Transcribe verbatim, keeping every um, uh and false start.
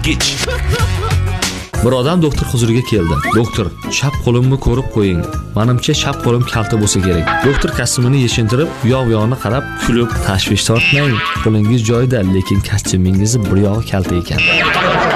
tutgich. Bir odam doktor huzuriga keldi. Doktor, chap qo'limni ko'rib qo'ying. Menimcha chap qo'lim kalta bo'lsa kerak. Doktor kostyumini yechintirib, u yoq yoqni qarab, kulib, tashvish tortmang. Qo'lingiz joyida, lekin kostyumingiz bir yog'i kalta ekan.